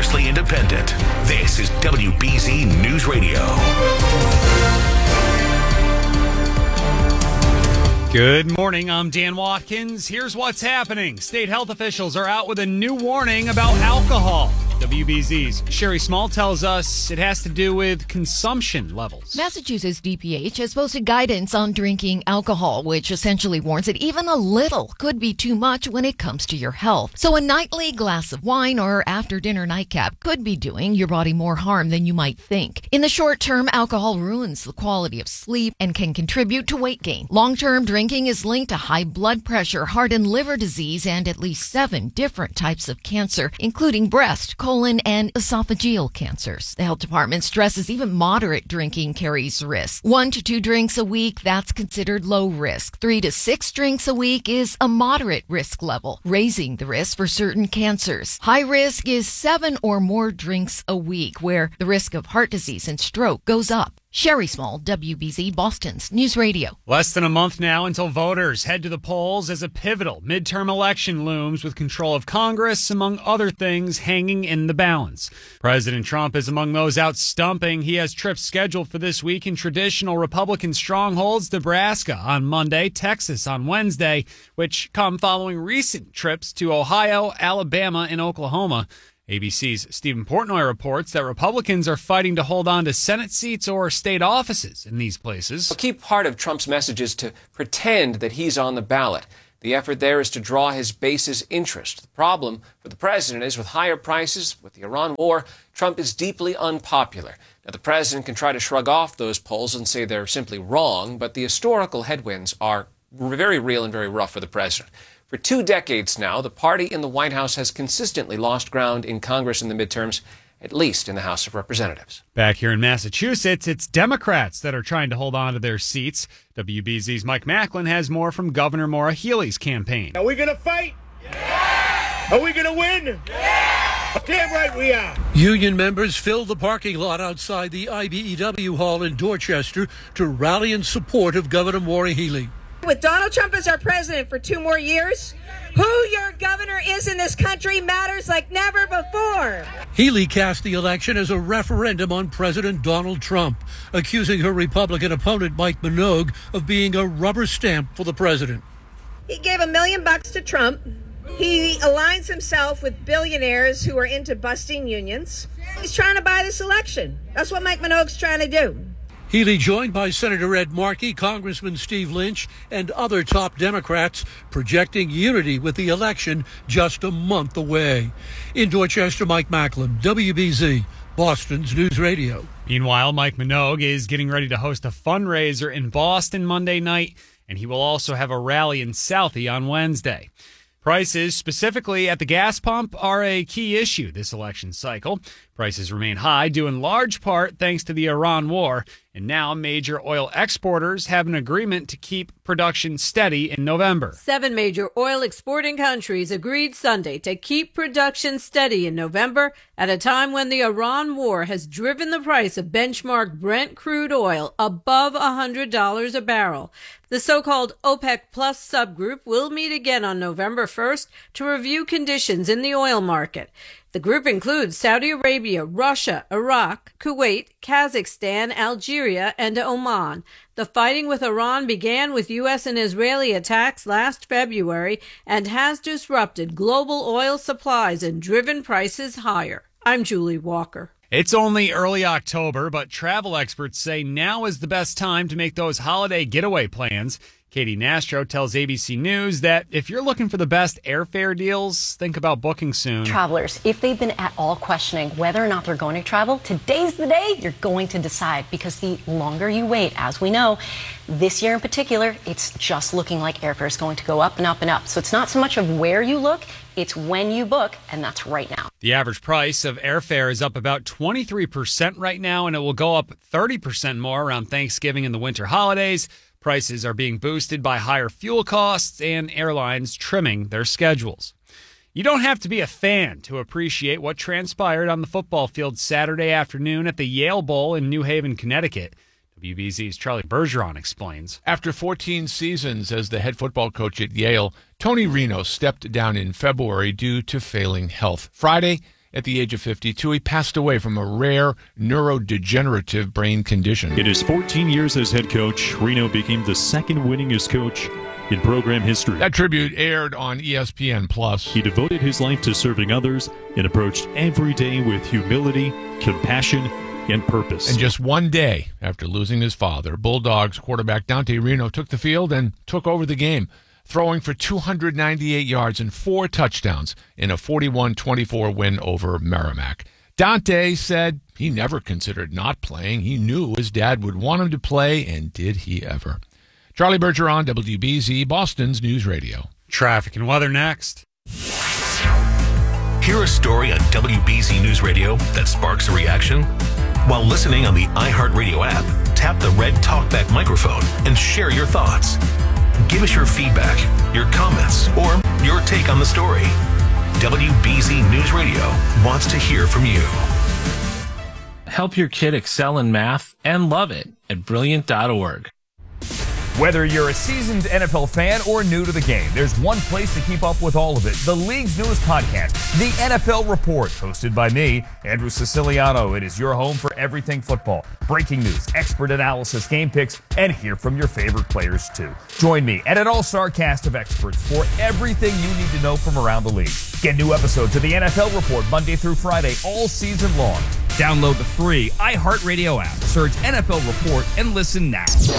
Mostly independent. This is WBZ News Radio. Good morning, I'm Dan Watkins. Here's what's happening. State health officials are out with a new warning about alcohol. WBZ's Sherry Small tells us it has to do with consumption levels. Massachusetts DPH has posted guidance on drinking alcohol, which essentially warns that even a little could be too much when it comes to your health. So a nightly glass of wine or after-dinner nightcap could be doing your body more harm than you might think. In the short term, alcohol ruins the quality of sleep and can contribute to weight gain. Long-term drinking is linked to high blood pressure, heart and liver disease, and at least 7 different types of cancer, including breast, colon, and esophageal cancers. The health department stresses even moderate drinking carries risk. 1 to 2 drinks a week, that's considered low risk. 3 to 6 drinks a week is a moderate risk level, raising the risk for certain cancers. High risk is 7 or more drinks a week, where the risk of heart disease and stroke goes up. Sherry Small, WBZ Boston's News Radio. Less than a month now until voters head to the polls as a pivotal midterm election looms with control of Congress, among other things, hanging in the balance. President Trump is among those out stumping. He has trips scheduled for this week in traditional Republican strongholds, Nebraska on Monday, Texas on Wednesday, which come following recent trips to Ohio, Alabama, and Oklahoma. ABC's Stephen Portnoy reports that Republicans are fighting to hold on to Senate seats or state offices in these places. A key part of Trump's message is to pretend that he's on the ballot. The effort there is to draw his base's interest. The problem for the president is with higher prices, with the Iran war, Trump is deeply unpopular. Now, the president can try to shrug off those polls and say they're simply wrong, but the historical headwinds are very real and very rough for the president. For 2 decades now, the party in the White House has consistently lost ground in Congress in the midterms, at least in the House of Representatives. Back here in Massachusetts, it's Democrats that are trying to hold on to their seats. WBZ's Mike Macklin has more from Governor Maura Healey's campaign. Are we going to fight? Yeah! Are we going to win? Yeah! Damn right we are. Union members filled the parking lot outside the IBEW Hall in Dorchester to rally in support of Governor Maura Healey. With Donald Trump as our president for 2 more years, who your governor is in this country matters like never before. Healey cast the election as a referendum on President Donald Trump, accusing her Republican opponent Mike Minogue of being a rubber stamp for the president. He gave $1 million to Trump. He aligns himself with billionaires who are into busting unions. He's trying to buy this election. That's what Mike Minogue's trying to do. Healey joined by Senator Ed Markey, Congressman Steve Lynch, and other top Democrats, projecting unity with the election just a month away. In Dorchester, Mike Macklin, WBZ, Boston's News Radio. Meanwhile, Mike Minogue is getting ready to host a fundraiser in Boston Monday night, and he will also have a rally in Southie on Wednesday. Prices, specifically at the gas pump, are a key issue this election cycle. Prices remain high, due in large part thanks to the Iran war. And now major oil exporters have an agreement to keep production steady in November. 7 major oil exporting countries agreed Sunday to keep production steady in November at a time when the Iran war has driven the price of benchmark Brent crude oil above $100 a barrel. The so-called OPEC Plus subgroup will meet again on November 1st to review conditions in the oil market. The group includes Saudi Arabia, Russia, Iraq, Kuwait, Kazakhstan, Algeria, and Oman. The fighting with Iran began with U.S. and Israeli attacks last February and has disrupted global oil supplies and driven prices higher. I'm Julie Walker. It's only early October, but travel experts say now is the best time to make those holiday getaway plans. Katie Nastro tells ABC News that if you're looking for the best airfare deals, think about booking soon. Travelers, if they've been at all questioning whether or not they're going to travel, today's the day you're going to decide, because the longer you wait, as we know, this year in particular, it's just looking like airfare is going to go up and up and up. So it's not so much of where you look, it's when you book, and that's right now. The average price of airfare is up about 23% right now, and it will go up 30% more around Thanksgiving and the winter holidays. Prices are being boosted by higher fuel costs and airlines trimming their schedules. You don't have to be a fan to appreciate what transpired on the football field Saturday afternoon at the Yale Bowl in New Haven, Connecticut. WBZ's Charlie Bergeron explains. After 14 seasons as the head football coach at Yale, Tony Reno stepped down in February due to failing health. Friday, at the age of 52. He passed away from a rare neurodegenerative brain condition. In his 14 years as head coach, Reno became the second winningest coach in program history. That tribute aired on ESPN+. He devoted his life to serving others and approached every day with humility, compassion, and purpose. And just one day after losing his father, Bulldogs quarterback Dante Reno took the field and took over the game, throwing for 298 yards and 4 touchdowns in a 41-24 win over Merrimack. Dante said he never considered not playing. He knew his dad would want him to play, and did he ever. Charlie Bergeron, WBZ, Boston's News Radio. Traffic and weather next. Hear a story on WBZ News Radio that sparks a reaction? While listening on the iHeartRadio app, tap the red TalkBack microphone and share your thoughts. Give us your feedback, your comments, or your take on the story. WBZ News Radio wants to hear from you. Help your kid excel in math and love it at Brilliant.org. Whether you're a seasoned NFL fan or new to the game, there's one place to keep up with all of it. The league's newest podcast, The NFL Report, hosted by me, Andrew Siciliano. It is your home for everything football. Breaking news, expert analysis, game picks, and hear from your favorite players, too. Join me and an all-star cast of experts for everything you need to know from around the league. Get new episodes of The NFL Report Monday through Friday all season long. Download the free iHeartRadio app. Search NFL Report and listen now.